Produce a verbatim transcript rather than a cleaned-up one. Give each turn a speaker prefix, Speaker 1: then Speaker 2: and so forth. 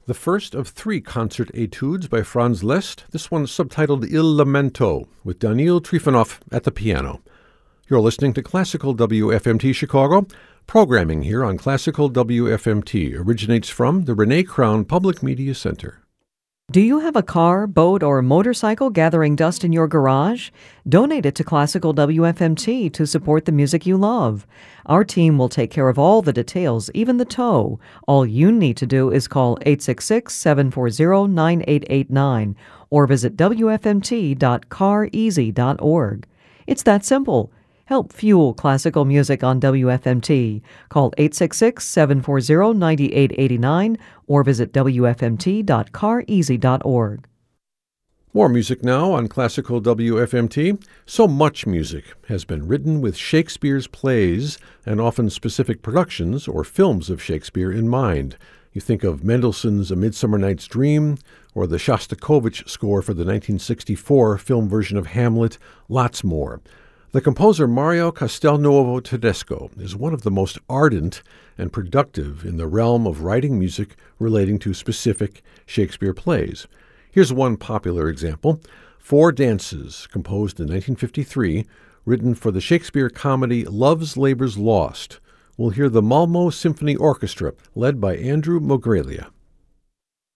Speaker 1: The first of three concert etudes by Franz Liszt, this one subtitled Il Lamento, with Daniil Trifonov at the piano. You're listening to Classical W F M T Chicago. Programming here on Classical W F M T originates from the Renee Crown Public Media Center.
Speaker 2: Do you have a car, boat, or motorcycle gathering dust in your garage? Donate it to Classical W F M T to support the music you love. Our team will take care of all the details, even the tow. All you need to do is call eight six six, seven four zero, nine eight eight nine or visit w f m t dot car easy dot org. It's that simple. Help fuel classical music on W F M T. Call eight six six, seven four zero, nine eight eight nine or visit w f m t dot car easy dot org.
Speaker 1: More music now on Classical W F M T. So much music has been written with Shakespeare's plays and often specific productions or films of Shakespeare in mind. You think of Mendelssohn's A Midsummer Night's Dream or the Shostakovich score for the nineteen sixty-four film version of Hamlet, lots more. The composer Mario Castelnuovo Tedesco is one of the most ardent and productive in the realm of writing music relating to specific Shakespeare plays. Here's one popular example, Four Dances, composed in nineteen fifty-three, written for the Shakespeare comedy Love's Labour's Lost. We'll hear the Malmo Symphony Orchestra, led by Andrew Mogrelia.